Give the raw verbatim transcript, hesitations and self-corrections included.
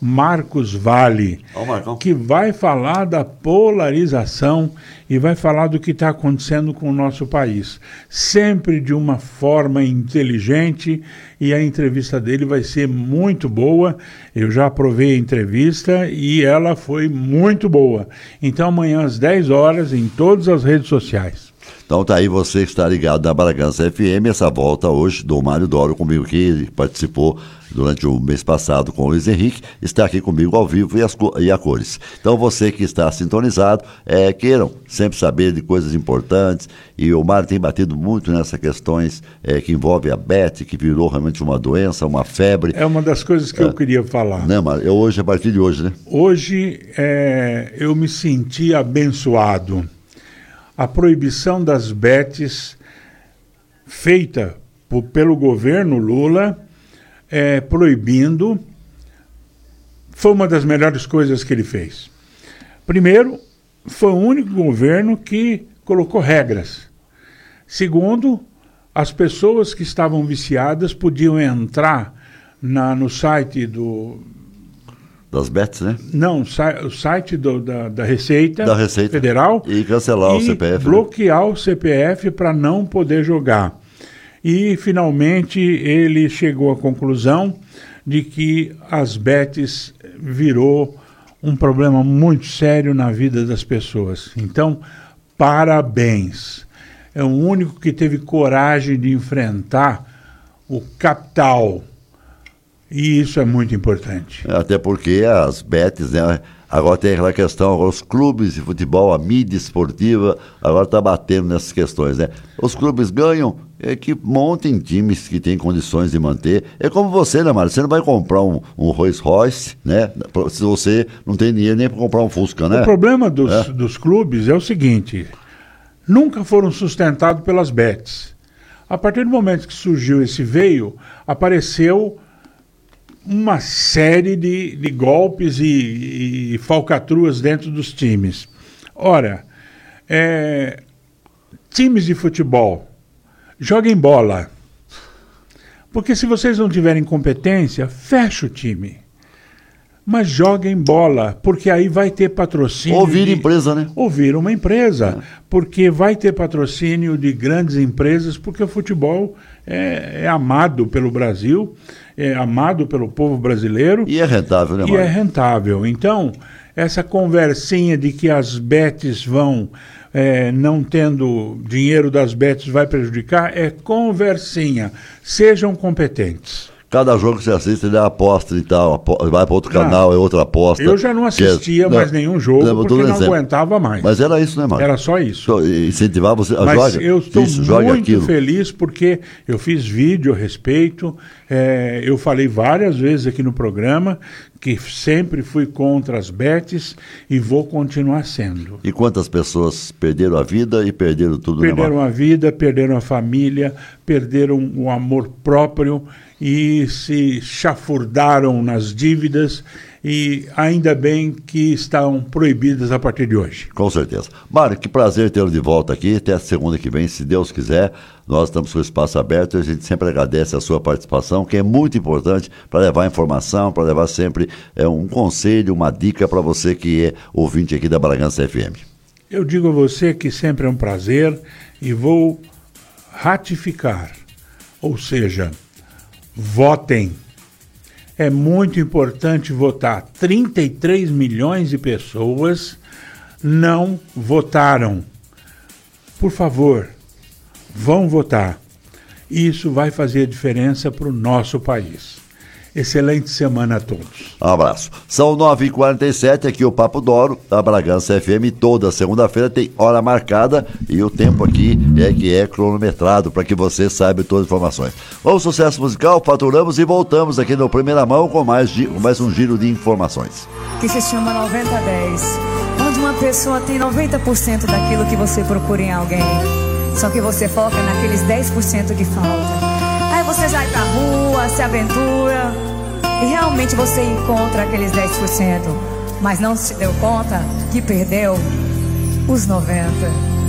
Marcos Vale, oh, que vai falar da polarização e vai falar do que está acontecendo com o nosso país. Sempre de uma forma inteligente, e a entrevista dele vai ser muito boa. Eu já aprovei a entrevista e ela foi muito boa. Então amanhã às dez horas em todas as redes sociais. Então tá aí você que está ligado na Bragança F M, essa volta hoje do Mário Doro comigo, que participou durante o mês passado com o Luiz Henrique, está aqui comigo ao vivo e, as, e a cores. Então você que está sintonizado, é, queiram sempre saber de coisas importantes, e o Mário tem batido muito nessas questões é, que envolvem a B E T, que virou realmente uma doença, uma febre. É uma das coisas que é, eu queria falar. Né, Mário? Eu hoje, a partir de hoje, né? Hoje é, eu me senti abençoado. A proibição das betes feita por, pelo governo Lula, é, proibindo, foi uma das melhores coisas que ele fez. Primeiro, foi o único governo que colocou regras. Segundo, as pessoas que estavam viciadas podiam entrar na, no site do... Das betes, né? Não, o site do, da, da Receita, da Receita Federal. E cancelar e o C P F. bloquear né? o C P F para não poder jogar. E, finalmente, ele chegou à conclusão de que as betes virou um problema muito sério na vida das pessoas. Então, parabéns. É o único que teve coragem de enfrentar o capital. E isso é muito importante. Até porque as betes, né? Agora tem aquela questão, agora os clubes de futebol, a mídia esportiva, agora está batendo nessas questões, né? Os clubes ganham, é que montem times que têm condições de manter. É como você, né, Mário? Você não vai comprar um, um Rolls Royce, né? Se você não tem dinheiro nem para comprar um Fusca, né? O problema dos, é. dos clubes é o seguinte, nunca foram sustentados pelas betes. A partir do momento que surgiu esse veio, apareceu uma série de, de golpes e, e falcatruas dentro dos times. Ora, é, times de futebol, joguem bola. Porque se vocês não tiverem competência, fecha o time. Mas joguem bola, porque aí vai ter patrocínio... Ou vira de, empresa, né? Ou vira uma empresa, é. Porque vai ter patrocínio de grandes empresas, porque o futebol é, é amado pelo Brasil, é amado pelo povo brasileiro. E é rentável, né, E Mário? é rentável. Então, essa conversinha de que as betes vão, é, não tendo dinheiro das betes vai prejudicar, é conversinha. Sejam competentes. Cada jogo que você assiste, ele é aposta e tal, apo- vai para outro canal, não, é outra aposta. Eu já não assistia que, mais não, nenhum jogo, não, porque não exemplo. aguentava mais. Mas era isso, né, Mário? Era só isso. Só incentivar você a Mas joga, eu estou isso, joga muito aquilo. feliz porque eu fiz vídeo a respeito, é, eu falei várias vezes aqui no programa que sempre fui contra as betes e vou continuar sendo. E quantas pessoas perderam a vida e perderam tudo, Perderam né, a vida, perderam a família, perderam o amor próprio e se chafurdaram nas dívidas, e ainda bem que estão proibidas a partir de hoje. Com certeza. Mário, que prazer tê-lo de volta aqui, até a segunda que vem, se Deus quiser. Nós estamos com o espaço aberto e a gente sempre agradece a sua participação, que é muito importante para levar informação, para levar sempre é, um conselho, uma dica para você que é ouvinte aqui da Bragança F M. Eu digo a você que sempre é um prazer e vou ratificar, ou seja, votem. É muito importante votar. trinta e três milhões de pessoas não votaram. Por favor, vão votar. Isso vai fazer diferença para o nosso país. Excelente semana a todos. Um abraço. São nove e quarenta e sete, aqui o Papo Doro, da Bragança F M. Toda segunda-feira tem hora marcada e o tempo aqui é que é cronometrado para que você saiba todas as informações. Vamos, sucesso musical, faturamos e voltamos aqui no Primeira Mão com mais, com mais um giro de informações. Que se chama noventa dez, onde uma pessoa tem noventa por cento daquilo que você procura em alguém, só que você foca naqueles dez por cento que falta. Aí você vai pra rua, se aventura e realmente você encontra aqueles dez por cento, mas não se deu conta que perdeu os noventa por cento.